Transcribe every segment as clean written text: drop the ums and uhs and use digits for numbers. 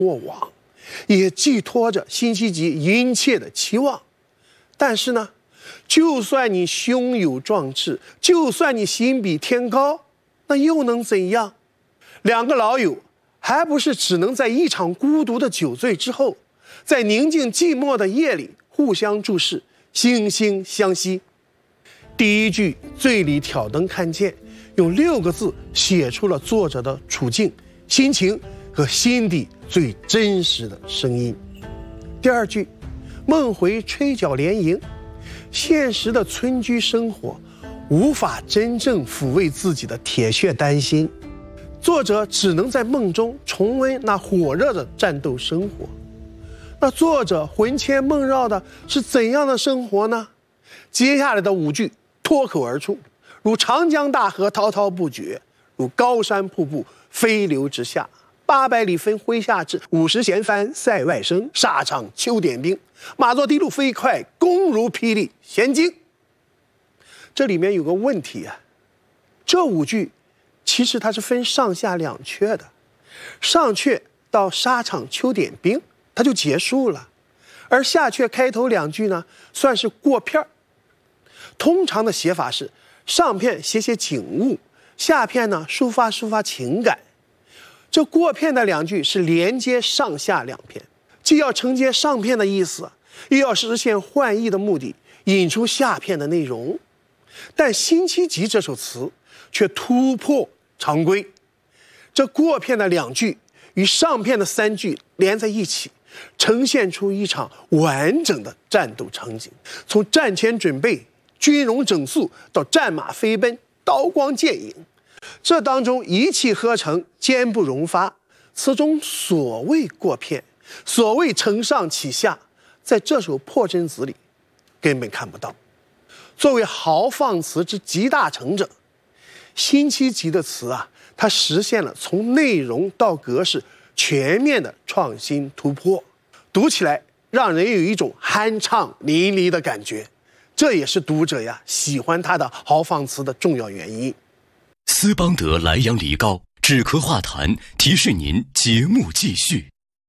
过往，也寄托着辛弃疾殷切的期望。但是呢，就算你胸有壮志，就算你心比天高，那又能怎样？两个老友还不是只能在一场孤独的酒醉之后，在宁静寂寞的夜里互相注视，惺惺相惜。第一句醉里挑灯看剑，用6个字写出了作者的处境、心情和心底最真实的声音。第二句，梦回吹角连营，现实的村居生活无法真正抚慰自己的铁血丹心，作者只能在梦中重温那火热的战斗生活。那作者魂牵梦绕的是怎样的生活呢？接下来的5句脱口而出，如长江大河滔滔不绝，如高山瀑布飞流直下。800里分麾下炙，50弦翻塞外声。沙场秋点兵，马作的路飞快，弓如霹雳弦惊。这里面有个问题啊，这5句其实它是分上下2阙的，上阙到沙场秋点兵它就结束了，而下阙开头2句呢算是过片儿。通常的写法是上片写景物，下片呢抒发情感。这过片的2句是连接上下2片，既要承接上片的意思，又要实现换意的目的，引出下片的内容。但辛弃疾这首词却突破常规，这过片的2句与上片的3句连在一起，呈现出一场完整的战斗场景。从战前准备、军容整肃到战马飞奔、刀光剑影，这当中一气呵成，坚不容发。词中所谓过片，所谓承上启下，在这首破阵子里根本看不到。作为豪放词之集大成者，辛弃疾的词啊，它实现了从内容到格式全面的创新突破，读起来让人有一种酣畅淋漓的感觉。这也是读者呀喜欢他的豪放词的重要原因。 斯邦德莱阳梨膏止咳化痰，提示您节目继续。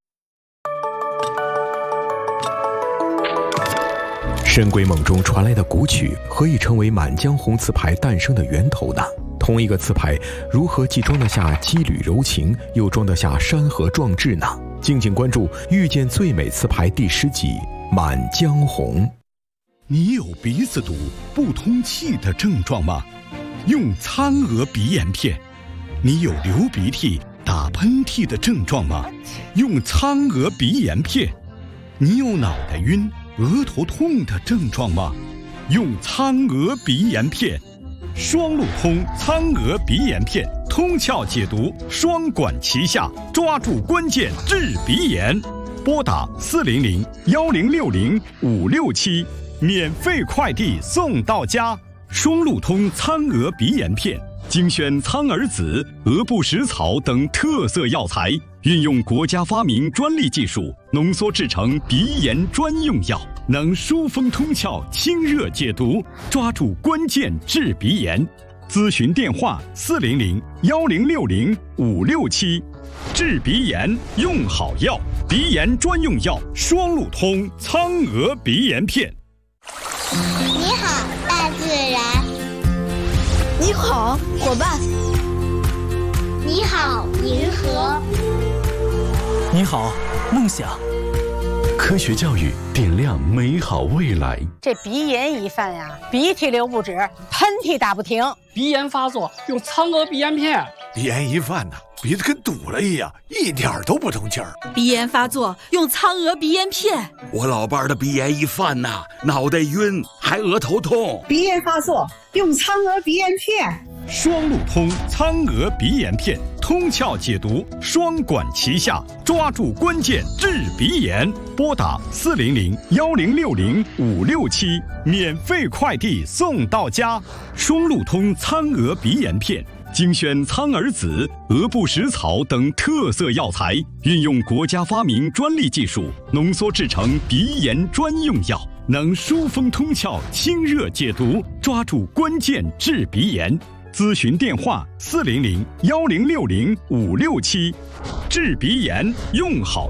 深闺梦中传来的古曲，何以成为《满江红》词牌诞生的源头呢？同一个词牌，如何既装得下羁旅柔情，又装得下山河壮志呢？敬请关注《遇见最美词牌》第10集《满江红》。 你有鼻子堵、不通气的症状吗？用苍娥鼻炎片。你有流鼻涕、打喷嚏的症状吗？用苍娥鼻炎片。你有脑袋晕、额头痛的症状吗？用苍娥鼻炎片。双路通苍娥鼻炎片，通窍解毒，双管齐下，抓住关键治鼻炎。拨打400-1060-567，免费快递送到家。双路通苍娥鼻炎片，精选苍耳子、鹅不食草等特色药材，运用国家发明专利技术，浓缩制成鼻炎专用药，能疏风通窍、清热解毒，抓住关键治鼻炎。咨询电话400-1060-567。治鼻炎用好药，鼻炎专用药双路通苍娥鼻炎片。 你好，大自然。 你好，伙伴。 你好，银河。 你好，梦想。 科学教育点亮美好未来。 这鼻炎一犯呀，鼻涕流不止，喷嚏打不停。 鼻炎发作用苍娥鼻炎片。 鼻炎一犯呢，鼻子跟堵了一样，一点都不通气儿。 鼻炎发作用苍娥鼻炎片。 我老伴儿的鼻炎一犯呐，脑袋晕，还额头痛。 鼻炎发作用苍娥鼻炎片。 双路通苍娥鼻炎片，通窍解毒，双管齐下，抓住关键治鼻炎。拨打400-1060-567，免费快递送到家。双路通苍娥鼻炎片，精选苍耳子、鹅不食草等特色药材，运用国家发明专利技术，浓缩制成鼻炎专用药，能疏风通窍、清热解毒，抓住关键治鼻炎。咨询电话400-1060-567。治鼻炎用好